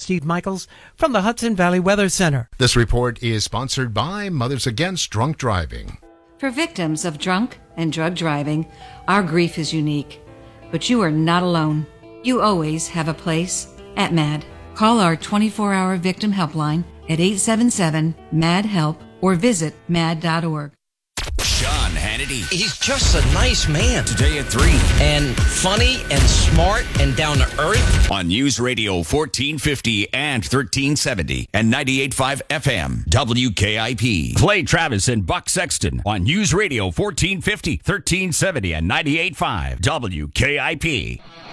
Steve Michaels from the Hudson Valley Weather Center. This report is sponsored by Mothers Against Drunk Driving. For victims of drunk and drug driving, our grief is unique. But you are not alone. You always have a place at MAD. Call our 24-hour victim helpline at 877-MAD-HELP or visit mad.org. Sean Hannity. He's just a nice man. Today at 3. And funny and smart and down to earth. On News Radio 1450 and 1370 and 98.5 FM WKIP. Play Travis and Buck Sexton on News Radio 1450, 1370 and 98.5 WKIP.